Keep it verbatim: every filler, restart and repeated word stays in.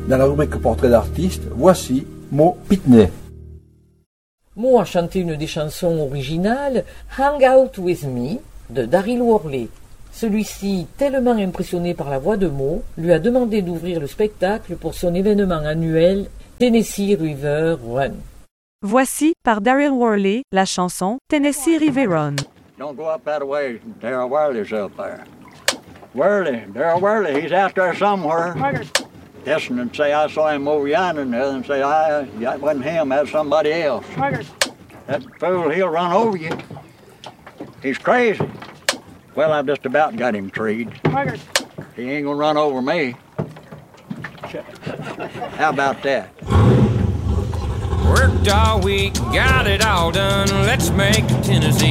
Dans la rubrique portrait d'artiste, voici Mo Pitney. Mo a chanté une des chansons originales Hang Out With Me de Daryl Worley. Celui-ci, tellement impressionné par la voix de Mo, lui a demandé d'ouvrir le spectacle pour son événement annuel Tennessee River Run. Voici, par Daryl Worley, la chanson Tennessee River Run. Don't go up that way. Daryl Worley's up there. Worley, Daryl Worley, he's out there somewhere. Listen and say I saw him over yonder and the other and say I, that wasn't him, that's somebody else. That fool, he'll run over you. He's crazy. Well, I've just about got him treed. He ain't gonna run over me. How about that? Worked all week, got it all done. Let's make Tennessee